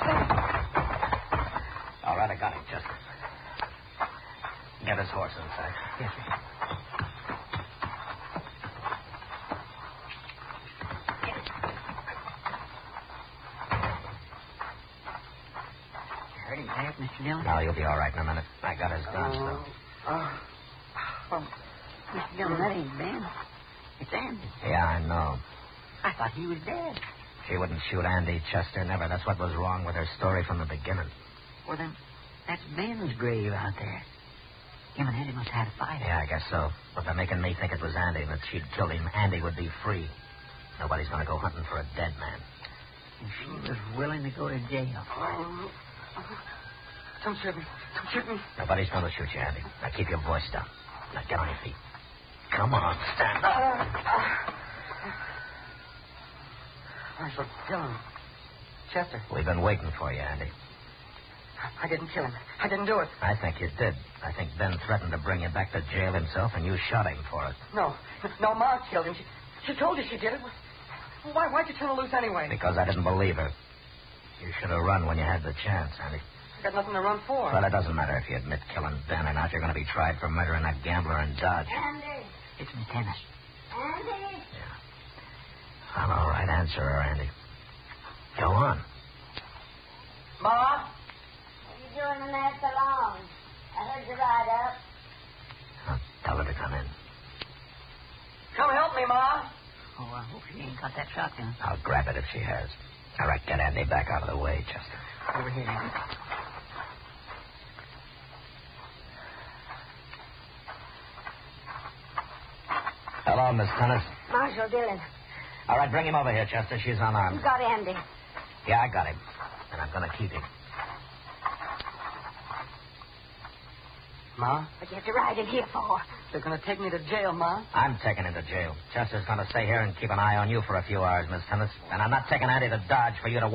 All right, I got him, Chester. Get his horse inside. Yes, sir. You hurt him bad, Mr. Dillon? No, you'll be all right in a minute. I got his gun, so. Mr. Dillon, that ain't Ben. It's Andy. Yeah, I know. I thought he was dead. She wouldn't shoot Andy, Chester, never. That's what was wrong with her story from the beginning. Well, then, that's Ben's grave out there. Him and Andy must have had a fight. Yeah, I guess so. But they're making me think it was Andy, and that she'd killed him. Andy would be free. Nobody's going to go hunting for a dead man. And she was willing to go to jail. Don't shoot me. Don't shoot me. Nobody's going to shoot you, Andy. Now keep your voice down. Now get on your feet. Come on, stand up. Marshal Dillon. Chester. We've been waiting for you, Andy. I didn't kill him. I didn't do it. I think you did. I think Ben threatened to bring you back to jail himself, and you shot him for it. No, Ma killed him. She told you she did it. Why'd you turn her loose anyway? Because I didn't believe her. You should have run when you had the chance, Andy. I got nothing to run for. Well, it doesn't matter if you admit killing Ben or not. You're going to be tried for murdering a gambler in Dodge. Andy. It's Miss Tennis. Andy. Yeah. I'm all right. Answer her, Andy. Go on. Ma? What are you doing in there so long? I heard you ride up. I'll tell her to come in. Come help me, Ma. Oh, I hope she ain't got that shotgun. I'll grab it if she has. All right, get Andy back out of the way, Chester. Over here, Andy. Hello, Miss Tennis. Marshal Dillon. All right, bring him over here, Chester. She's unarmed. You got Andy. Yeah, I got him. And I'm going to keep him. Ma? What you have to ride in here for? They're going to take me to jail, Ma. I'm taking him to jail. Chester's going to stay here and keep an eye on you for a few hours, Miss Tennis. And I'm not taking Andy to Dodge for you to